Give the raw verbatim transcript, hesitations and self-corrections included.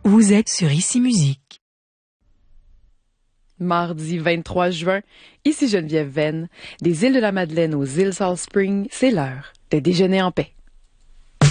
Vous êtes sur Ici Musique. Mardi vingt-trois juin, ici Geneviève Venn, des îles de la Madeleine aux îles Salt Spring, c'est l'heure de déjeuner en paix.